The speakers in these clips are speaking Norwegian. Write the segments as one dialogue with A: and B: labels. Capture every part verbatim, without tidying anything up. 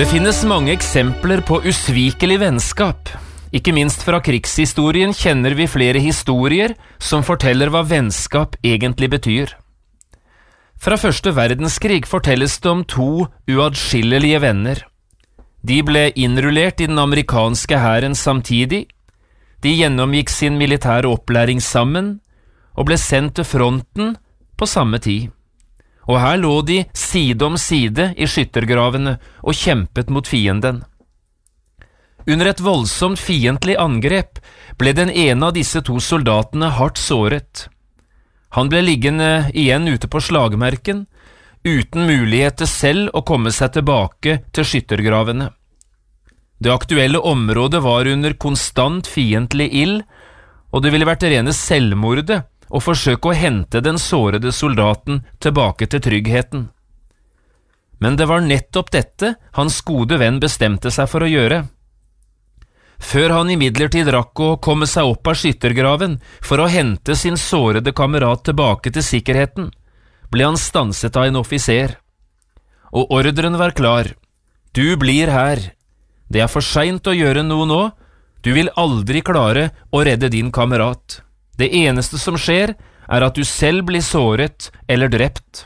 A: Det finnes mange eksempler på usvikelig vennskap. Ikke minst fra krigshistorien kjenner vi flere historier som forteller hva vennskap egentlig betyr. Fra første verdenskrig fortelles det om to uadskillelige venner. De ble innrullert i den amerikanske hæren samtidig, de gjennomgikk sin militære opplæring sammen, og ble sendt til fronten på samme tid. Og her lå de side om side i skyttergravene og kjempet mot fienden. Under et voldsomt fiendtlig angrep ble den ene av disse to soldatene hardt såret. Han ble liggende igjen ute på slagmerken, uten mulighet til selv å komme seg tilbake til skyttergravene. Det aktuelle området var under konstant fiendtlig ild, og det ville vært rene selvmordet å forsøke å hente den sårede soldaten tilbake til tryggheten. Men det var nettopp dette hans gode venn bestemte seg for å gjøre. Før han imidlertid rakk å komme seg opp av skyttergraven for å hente sin sårede kamerat tilbake til sikkerheten, ble han stanset av en offiser. Og ordren var klar. Du blir her. Det er for sent å gjøre noe nå. Du vil aldri klare å redde din kamerat. Det eneste som skjer, er at du selv blir såret eller drept.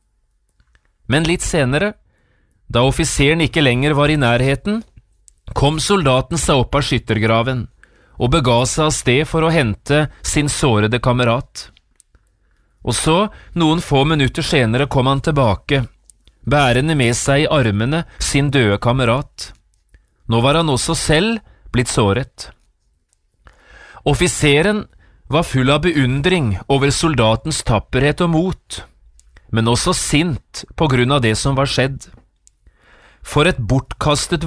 A: Men litt senere, da offiseren ikke lenger var i nærheten, kom soldaten seg opp av skyttergraven og bega seg av sted for å hente sin sårede kamerat. Og så, noen få minutter senere, kom han tilbake, bærende med seg i armene sin døde kamerat. Nå var han også selv blitt såret. Offiseren var full av beundring over soldatens tapperhet og mot, men også sint på grunn av det som var skjedd. For et bortkastet